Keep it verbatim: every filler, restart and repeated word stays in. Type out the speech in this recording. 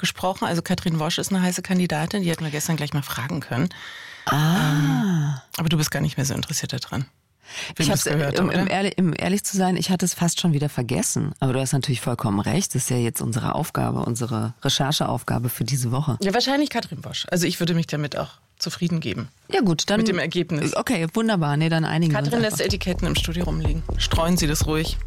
gesprochen. Also Katrin Wosch ist eine heiße Kandidatin, die hätten wir gestern gleich mal fragen können. Ah. Ähm, aber du bist gar nicht mehr so interessiert daran. Ich hab's, gehört, um, um, ehrlich, um ehrlich zu sein, ich hatte es fast schon wieder vergessen. Aber du hast natürlich vollkommen recht. Das ist ja jetzt unsere Aufgabe, unsere Rechercheaufgabe für diese Woche. Ja, wahrscheinlich Katrin Wosch. Also ich würde mich damit auch zufrieden geben. Ja gut, dann... Mit dem Ergebnis. Okay, wunderbar. Nee, dann einigen Katrin wir uns lässt Etiketten im Studio rumliegen. Streuen Sie das ruhig.